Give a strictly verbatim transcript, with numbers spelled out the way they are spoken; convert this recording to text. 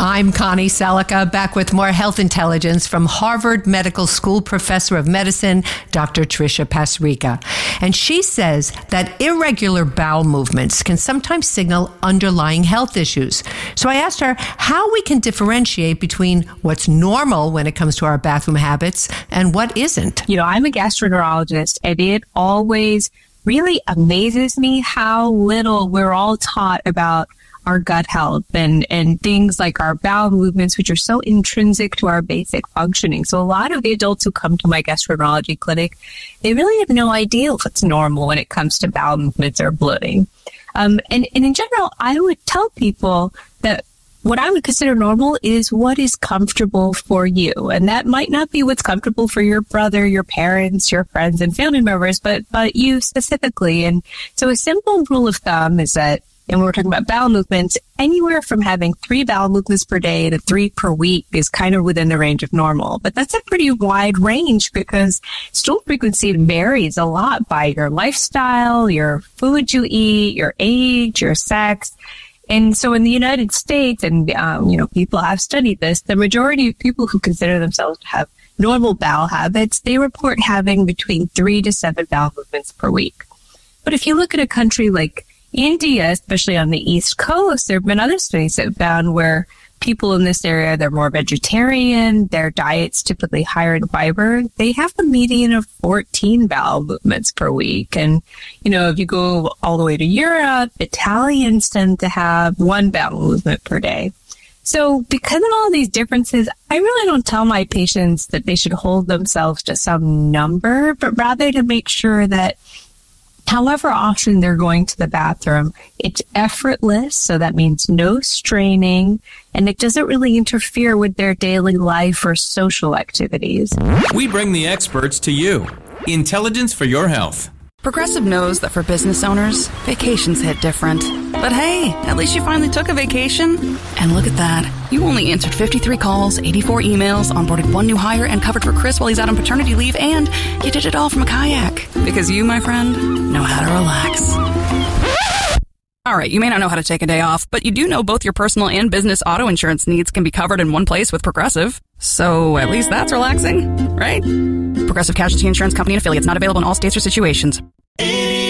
I'm Connie Selica, back with more health intelligence from Harvard Medical School Professor of Medicine, Doctor Tricia Pasricha. And she says that irregular bowel movements can sometimes signal underlying health issues. So I asked her how we can differentiate between what's normal when it comes to our bathroom habits and what isn't. You know, I'm a gastroenterologist, and it always really amazes me how little we're all taught about our gut health and, and things like our bowel movements, which are so intrinsic to our basic functioning. So a lot of the adults who come to my gastroenterology clinic, they really have no idea what's normal when it comes to bowel movements or bloating. Um, and, and in general, I would tell people that what I would consider normal is what is comfortable for you. And that might not be what's comfortable for your brother, your parents, your friends and family members, but, but you specifically. And so a simple rule of thumb is that, and when we're talking about bowel movements, anywhere from having three bowel movements per day to three per week is kind of within the range of normal. But that's a pretty wide range because stool frequency varies a lot by your lifestyle, your food you eat, your age, your sex. And so in the United States, and, um, you know, people have studied this, the majority of people who consider themselves to have normal bowel habits, they report having between three to seven bowel movements per week. But if you look at a country like India, especially on the East Coast, there have been other studies that found where people in this area, they're more vegetarian, their diet's typically higher in fiber. They have a median of fourteen bowel movements per week. And, you know, if you go all the way to Europe, Italians tend to have one bowel movement per day. So because of all these differences, I really don't tell my patients that they should hold themselves to some number, but rather to make sure that however often they're going to the bathroom, it's effortless, so that means no straining, and it doesn't really interfere with their daily life or social activities. We bring the experts to you. Intelligence for your health. Progressive knows that for business owners, vacations hit different. But hey, at least you finally took a vacation. And look at that. You only answered fifty-three calls, eighty-four emails, onboarded one new hire, and covered for Chris while he's out on paternity leave, and you did it all from a kayak. Because you, my friend, know how to relax. All right, you may not know how to take a day off, but you do know both your personal and business auto insurance needs can be covered in one place with Progressive. So at least that's relaxing, right? Progressive Casualty Insurance Company and affiliates, not available in all states or situations.